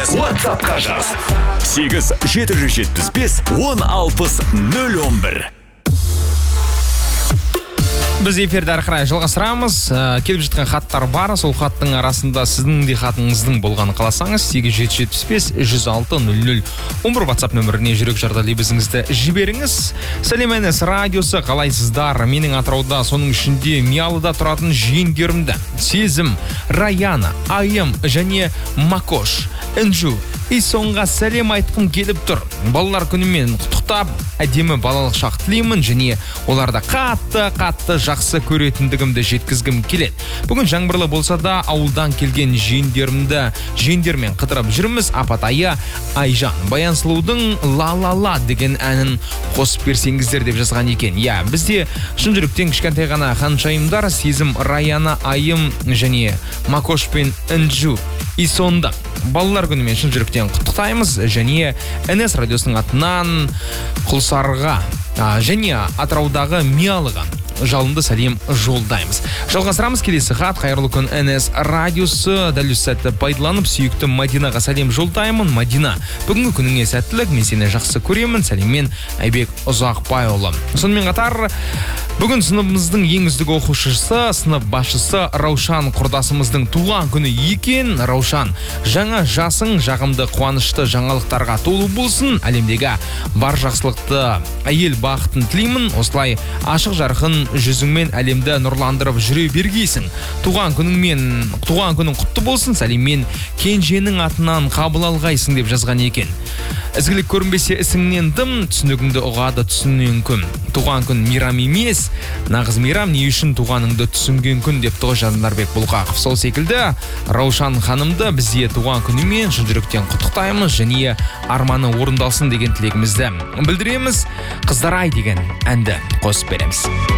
WhatsApp-қа жаз. 8-775-10-60-011. Біз эфирді әрі қарай жалғастырамыз. Келіп жатқан хаттар бар. Сол хаттың арасында сіздің де хатыңыздың болғанын қаласаңыз 8-775-106-00 WhatsApp нөміріне жүрек жарды лебізіңізді жіберіңіз. Сәлем әнес радиосы, қалайсыздар? Менің Атырауда, соның ішінде Миялыда тұратын жиендерімді Сезім, Раяна, Айым және Макош, Інжу и соңға сәлем айтқым келіп тұр. Балалар күнімен құттықтап, әдемі балалық шақ тілеймін және оларда қатты жақсы көретіндігімді жеткізгім келеді. Бүгін жаңбырлы болса да ауылдан келген жиендермен қыдырып жүрміз. Апатайы Айжан Баян Сұлудың «Ла-ла-ла» деген әнін қосып берсеңіздер деп жазған екен. Бізде шын жүректен кішкентай ғана ханшайымдар Сезім, Раяна, Айым және Макош пен Інжу и сонда балалар күнімен шын жүректен құттықтаймыз және НС радиосының атынан Құлсарыға және Атыраудағы Миялыға жалынды сәлем жолдаймыз. Жалғастырамыз. Келесі хат. Қайырлы күн НС радиосы. Дәл осы сәтті пайдаланып сүйікті Мадинаға сәлем жолдаймын. Мадина, бүгінгі күніңе сәттілік. Мен сені жақсы көремін. Сәлеммен Айбек Ұзақбайұлы. Сонымен қатар бүгін сыныбымыздың ең үздік оқушысы, сынып басшысы Раушан құрдасымыздың туған күні екен. Раушан, жаңа жасың жағымды қуанышты жаңалықтарға толы болсын. Әлемдегі бар жақсылықты, әйел бақытын тілеймін. Осылай ашық жарқын жүзіңмен әлемді нұрландырып жүре бергейсің. Туған күнің құтты болсын. Сәлеммен Кенженің атынан қабыл алғайсың деп жазған екен. Ізгілік көрінбесе ісіңнен дым, түсінігіңді ұғады түсінен күн. Туған күн мейрам емес, нағыз мейрам не үшін туғаныңды түсінген күн деп тұғы Жандарбек Бұлқақов. Сол секілді Раушан ханымды бізде туған күнімен шын жүректен құттықтаймыз және арманы орындалсын деген тілегімізді білдіреміз. Қыздар ай деген әнді қосып береміз.